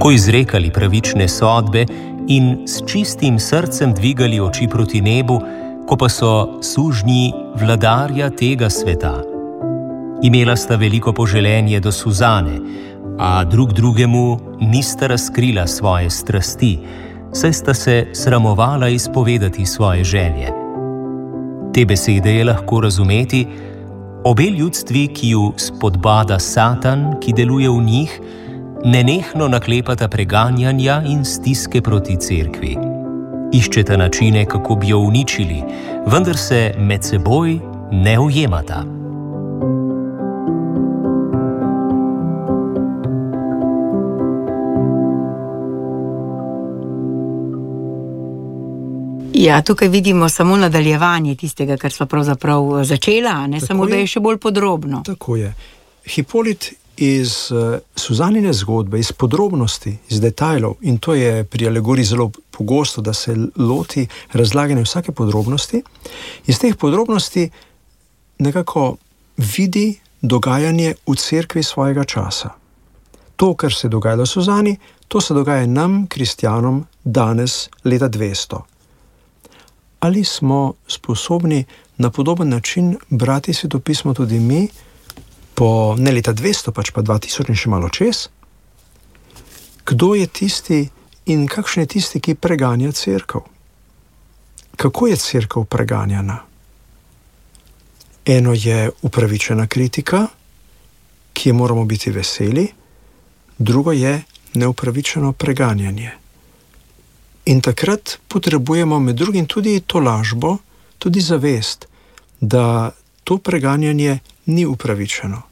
lahko izrekali pravične sodbe in s čistim srcem dvigali oči proti nebu, ko pa so sužnji vladarja tega sveta. Imela sta veliko poželenje do Suzane, a drug drugemu nista razkrila svoje strasti, saj sta se sramovala izpovedati svoje želje. Te besede je lahko razumeti, obe ljudstvi, ki ju spodbada Satan, ki deluje v njih, nenehno naklepata preganjanja in stiske proti cerkvi. Iščeta načine, kako bi jo uničili, vendar se med seboj ne ujemata. Ja, tukaj vidimo samo nadaljevanje tistega, kar sva pravzaprav začela, ne samo, da je še bolj podrobno. Tako je. Hipolit iz Suzanine zgodbe, iz podrobnosti, iz detajlov, in to je pri alegoriji zelo pogosto, da se loti razlaganja vsake podrobnosti, iz teh podrobnosti nekako vidi dogajanje v cerkvi svojega časa. To, kar se je dogajalo Suzani, to se dogaja nam, kristjanom, danes, leta 200. Ali smo sposobni na podoben način brati svetopismo tudi mi, po ne leta 200, pač pa 2000 in še malo čez? Kdo je tisti in kakšen je tisti, ki preganja cerkev? Kako je cerkev preganjana? Eno je upravičena kritika, ki je moramo biti veseli, drugo je neupravičeno preganjanje. In takrat potrebujemo med drugim tudi tolažbo, tudi zavest, da to preganjanje ni upravičeno.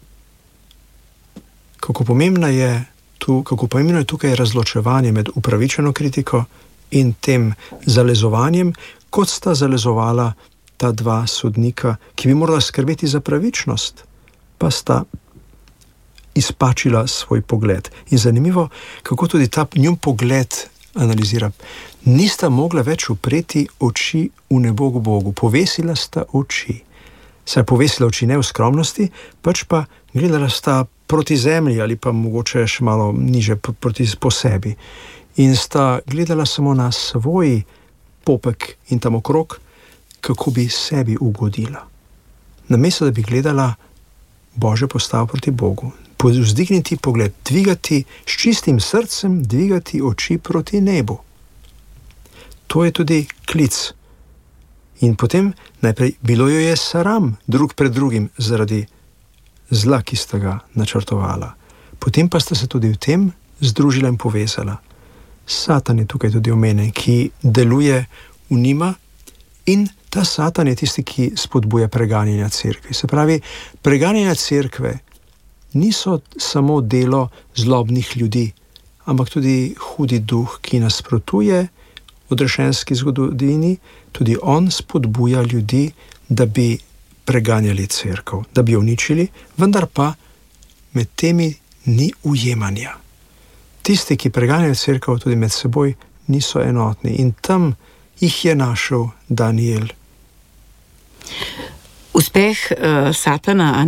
Kako pomembno je tukaj razločevanje med upravičeno kritiko in tem zalezovanjem, kot sta zalezovala ta dva sodnika, ki bi morala skrbeti za pravičnost, pa sta izpačila svoj pogled. In zanimivo, kako tudi ta njun pogled analizira. Nista mogla več upreti oči v nebo k Bogu. Povesila sta oči. Saj povesila oči ne v skromnosti, pač pa gledala sta proti zemlji ali pa mogoče še malo niže proti po sebi. In sta gledala samo na svoj popek in tam okrog, kako bi sebi ugodila. Namesto da bi gledala Božjo postavo proti Bogu. Vzdigniti pogled, dvigati s čistim srcem, dvigati oči proti nebu. To je tudi klic. In potem najprej bilo jo je sram drug pred drugim zaradi zla, ki sta ga načrtovala. Potem pa sta se tudi v tem združila in povezala. Satan je tukaj tudi omenjen, ki deluje v njima, in ta Satan je tisti, ki spodbuja preganjanja cerkve. Se pravi, preganjanja cerkve niso samo delo zlobnih ljudi, ampak tudi hudi duh, ki nasprotuje odrešenski zgodovini, tudi on spodbuja ljudi, da bi preganjali cerkev, da bi jo uničili, vendar pa med temi ni ujemanja. Tisti, ki preganjajo cerkev, tudi med seboj niso enotni, in tam jih je našel Daniel. Uspeh Satana